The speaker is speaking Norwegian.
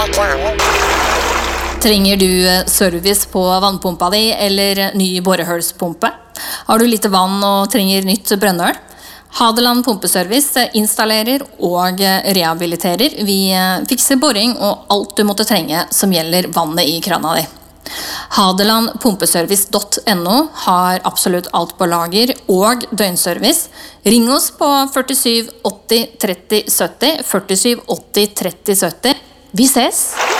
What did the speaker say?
Trenger du service på vannpumpa di eller ny borehølspumpe? Har du lite vann og trenger nytt brønnøl? Hadeland Pumpeservice installerer og rehabiliterer. Vi fikser boring og alt du måtte trenge som gjelder vannet i krana di. Hadelandpumpeservice.no har absolutt alt på lager og døgnservice. Ring oss på 47 80 30 70, 47 80 30 70. Vi ses!